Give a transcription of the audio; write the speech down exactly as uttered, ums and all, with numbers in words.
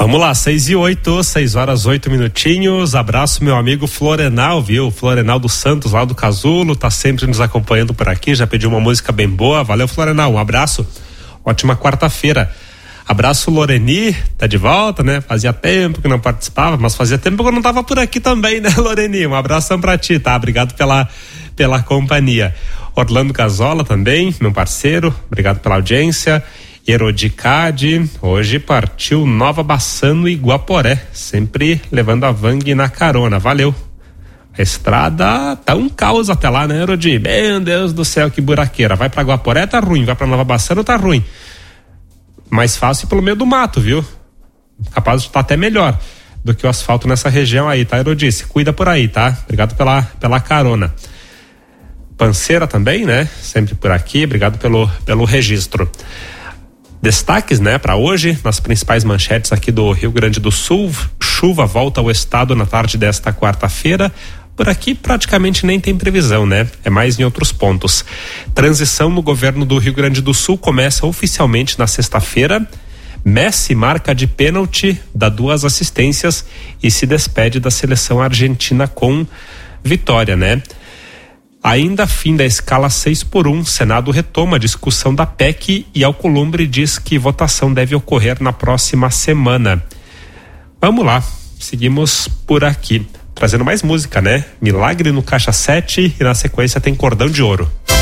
Vamos lá, seis e oito, seis horas, oito minutinhos. Abraço, meu amigo Florenal, viu? Florenal dos Santos, lá do Casulo, tá sempre nos acompanhando por aqui. Já pediu uma música bem boa. Valeu, Florenal. Um abraço. Ótima quarta-feira. Abraço, Loreni, tá de volta, né? Fazia tempo que não participava, mas fazia tempo que eu não tava por aqui também, né, Loreni? Um abração pra ti, tá? Obrigado pela, pela companhia. Orlando Casola também, meu parceiro, obrigado pela audiência. Erodicade, hoje partiu Nova Bassano e Guaporé, sempre levando a Vang na carona, valeu. A estrada tá um caos até lá, né, Erodi? Meu Deus do céu, que buraqueira. Vai pra Guaporé, tá ruim, vai pra Nova Bassano, tá ruim. Mais fácil pelo meio do mato, viu? Capaz de estar até melhor do que o asfalto nessa região aí, tá, Erodi? Se cuida por aí, tá? Obrigado pela, pela carona. Panceira também, né? Sempre por aqui, obrigado pelo, pelo registro. Destaques, né, para hoje, nas principais manchetes aqui do Rio Grande do Sul. Chuva volta ao estado na tarde desta quarta-feira. Por aqui praticamente nem tem previsão, né? É mais em outros pontos. Transição no governo do Rio Grande do Sul começa oficialmente na sexta-feira. Messi marca de pênalti, dá duas assistências e se despede da seleção argentina com vitória, né? Ainda fim da escala seis por um, Senado retoma a discussão da P E C e Alcolumbre diz que votação deve ocorrer na próxima semana. Vamos lá, seguimos por aqui. Trazendo mais música, né? Milagre no Caixa sete e na sequência tem Cordão de Ouro.